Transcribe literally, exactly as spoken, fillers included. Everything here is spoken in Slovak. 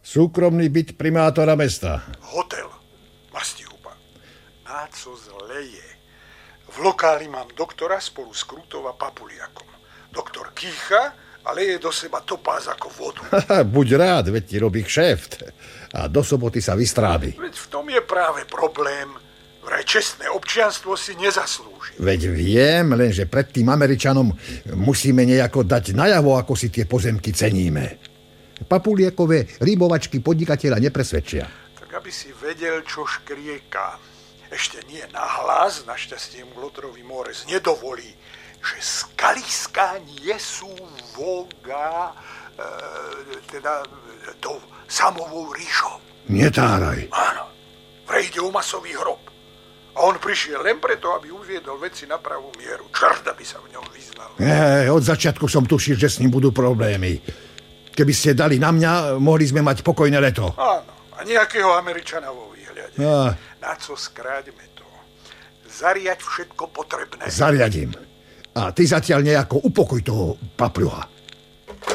Súkromný byt primátora mesta. Hotel. Mastihuba. Na co zleje. V lokáli mám doktora spolu s Krútov a Papuliakom. Doktor kýcha a leje do seba topáz ako vodu. Buď rád, veď ti robí kšeft. A do soboty sa vystrábi. Veď v tom je práve problém. Vraj čestné občianstvo si nezaslúži. Veď viem, lenže pred tým Američanom musíme nejako dať najavo, ako si tie pozemky ceníme. Papuliekové rybovačky podnikateľa nepresvedčia. Tak aby si vedel, čo škrieka. Ešte nie nahlas, našťastie mu Lotrový mórez nedovolí, že skaliská nie sú voga, e, teda to samovou ríšou. Netáraj. Áno, vraj ide o masový hrob. A on prišiel len preto, aby uviedol veci na pravú mieru. Čert, aby sa v ňom vyznal. E, od začiatku som tušil, že s ním budú problémy. Keby ste dali na mňa, mohli sme mať pokojné leto. Áno, a nejakého Američana vo výhľade. A... Na co skráďme to? Zariať všetko potrebné. Zariadím. A ty zatiaľ nejako upokoj toho papľuha.